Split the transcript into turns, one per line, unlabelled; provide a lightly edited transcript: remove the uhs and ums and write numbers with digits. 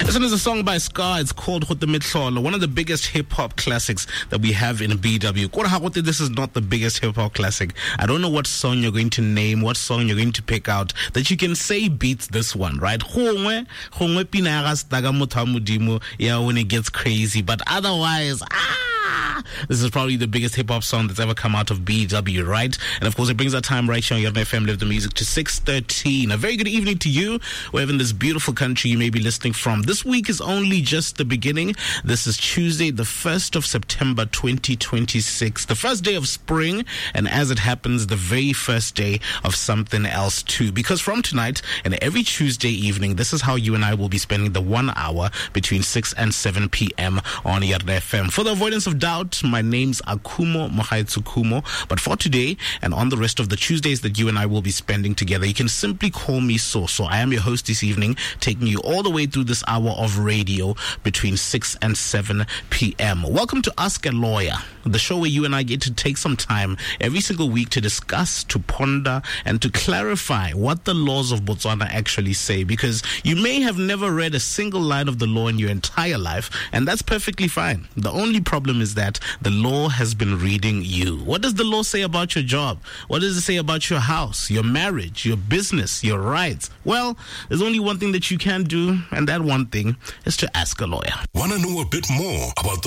This one is a song by Scar. It's called Khote Metlolo, one of the biggest hip-hop classics that we have in BW. This is not the biggest hip-hop classic. I don't know what song you're going to name, what song you're going to pick out that you can say beats this one, right? When it gets crazy, but otherwise, this is probably the biggest hip-hop song that's ever come out of BW, right? And of course, it brings our time right here on Your FM Live the Music to 6:13. A very good evening to you, wherever in this beautiful country you may be listening from. This week is only just the beginning. This is Tuesday, the 1st of September, 2026, the first day of spring, and as it happens, the very first day of something else too. Because from tonight and every Tuesday evening, this is how you and I will be spending the 1 hour between 6 and 7 p.m. on Your FM. For the avoidance of doubt, my name's Akumo Mohaitsukumo, but for today and on the rest of the Tuesdays that you and I will be spending together, you can simply call me So. I am your host this evening, taking you all the way through this hour of radio between 6 and 7 p.m. Welcome to Ask a Lawyer, the show where you and I get to take some time every single week to discuss, to ponder, and to clarify what the laws of Botswana actually say, because you may have never read a single line of the law in your entire life, and that's perfectly fine. The only problem is that the law has been reading you. What does the law say about your job? What does it say about your house, your marriage, your business, your rights? Well, there's only one thing that you can do, and that one thing is to ask a lawyer.
Want to know a bit more about the